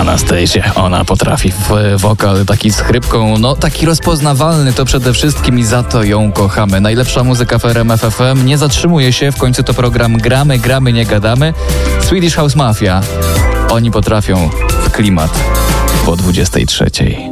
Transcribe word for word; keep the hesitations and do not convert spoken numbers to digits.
Anastasia, ona potrafi w wokal taki z chrypką, no taki rozpoznawalny to przede wszystkim i za to ją kochamy. Najlepsza muzyka w R M F F M nie zatrzymuje się, w końcu to program Gramy, Gramy, nie gadamy. Swedish House Mafia, oni potrafią w klimat po dwudziestej trzeciej.